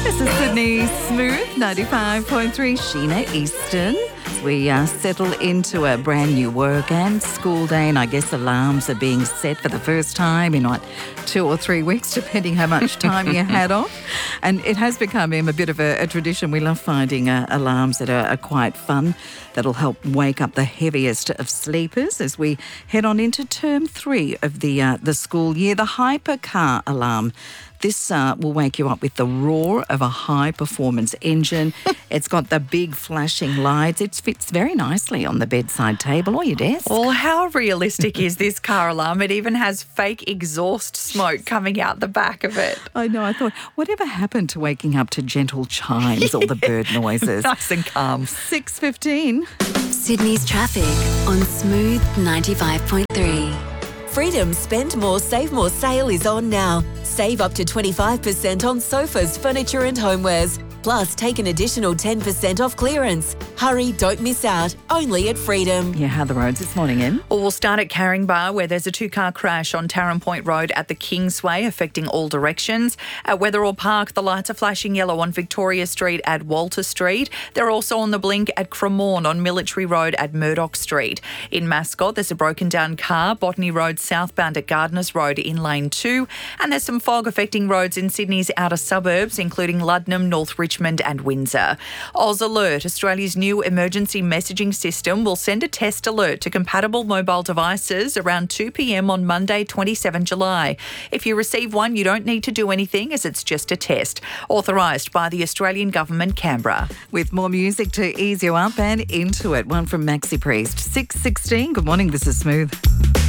This is Sydney Smooth 95.3. Sheena Easton. We settle into a brand new work and school day, and I guess alarms are being set for the first time in 2 or 3 weeks, depending how much time you had off. And it has become a bit of a tradition. We love finding alarms that are quite fun, that'll help wake up the heaviest of sleepers as we head on into term 3 of the school year. The hypercar alarm. This will wake you up with the roar of a high-performance engine. It's got the big flashing lights. It fits very nicely on the bedside table or your desk. Well, how realistic is this car alarm? It even has fake exhaust smoke coming out the back of it. I know. I thought, whatever happened to waking up to gentle chimes or the bird noises? Nice and calm. 6:15. Sydney's traffic on Smooth 95.3. Freedom Spend More, Save More sale is on now. Save up to 25% on sofas, furniture and homewares. Plus, take an additional 10% off clearance. Hurry, don't miss out. Only at Freedom. Yeah, how are the roads this morning, Em? Well, we'll start at Caringbah, where there's a 2-car crash on Tarrant Point Road at the Kingsway, affecting all directions. At Wetherall Park, the lights are flashing yellow on Victoria Street at Walter Street. They're also on the blink at Cremorne on Military Road at Murdoch Street. In Mascot, there's a broken down car, Botany Road southbound at Gardners Road in Lane 2. And there's some fog affecting roads in Sydney's outer suburbs, including Luddenham, North Richmond and Windsor. Oz Alert, Australia's new emergency messaging system, will send a test alert to compatible mobile devices around 2 p.m. on Monday, 27 July. If you receive one, you don't need to do anything as it's just a test. Authorised by the Australian Government, Canberra. With more music to ease you up and into it. One from Maxi Priest. 6:16. Good morning, this is Smooth.